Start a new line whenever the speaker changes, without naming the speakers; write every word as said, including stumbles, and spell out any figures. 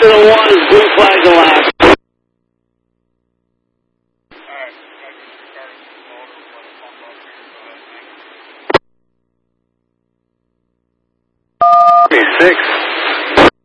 to the ones, blue flags and last. Six.